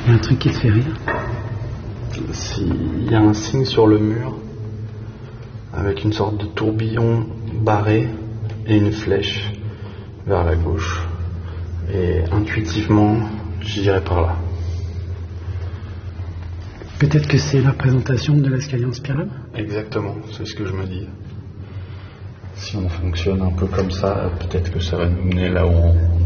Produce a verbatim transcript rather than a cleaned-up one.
Il y a un truc qui te fait rire? S'il y a un signe sur le mur avec une sorte de tourbillon barré et une flèche vers la gauche. Et intuitivement, j'irai par là. Peut-être que c'est la présentation de l'escalier en spirale? Exactement, c'est ce que je me dis. Si on fonctionne un peu comme ça, peut-être que ça va nous mener là où on